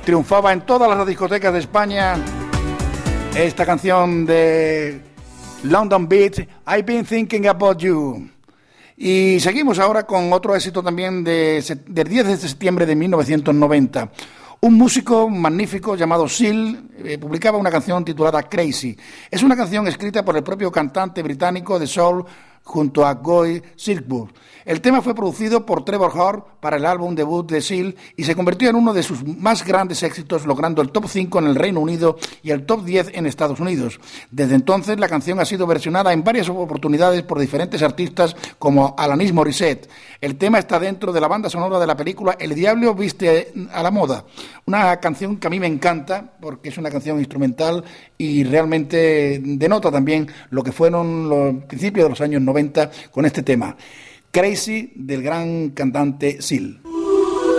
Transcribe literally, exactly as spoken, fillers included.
triunfaba en todas las discotecas de España esta canción de London Beat, I've Been Thinking About You. Y seguimos ahora con otro éxito también de, del diez de septiembre de mil novecientos noventa. Un músico magnífico llamado Seal eh, publicaba una canción titulada Crazy. Es una canción escrita por el propio cantante británico de soul junto a Guy Silkwood. El tema fue producido por Trevor Horn para el álbum debut de Seal y se convirtió en uno de sus más grandes éxitos, logrando el top cinco en el Reino Unido y el top diez en Estados Unidos. Desde entonces, la canción ha sido versionada en varias oportunidades por diferentes artistas como Alanis Morissette. El tema está dentro de la banda sonora de la película El Diablo Viste a la Moda, una canción que a mí me encanta porque es una canción instrumental y realmente denota también lo que fueron los principios de los años noventa con este tema. Crazy, del gran cantante Seal.